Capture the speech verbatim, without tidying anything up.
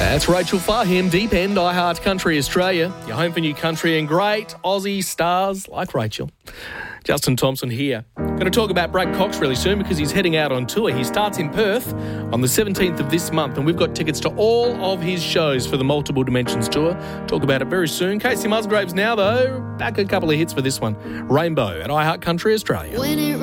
That's Rachel Fahim, Deep End, iHeart Country Australia. Your home for new country and great Aussie stars like Rachel. Justin Thompson here. Going to talk about Brad Cox really soon because he's heading out on tour. He starts in Perth on the seventeenth of this month, and we've got tickets to all of his shows for the Multiple Dimensions Tour. Talk about it very soon. Casey Musgraves now, though. Back a couple of hits for this one. Rainbow at iHeart Country Australia.